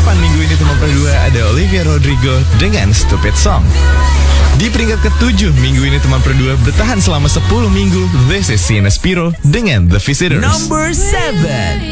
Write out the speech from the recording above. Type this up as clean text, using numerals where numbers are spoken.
minggu ini teman berdua ada Olivia Rodrigo dengan Stupid Song. Di peringkat ke-7 minggu ini teman berdua bertahan selama 10 minggu. This is Sienna Spiro dengan The Visitors. Number 7.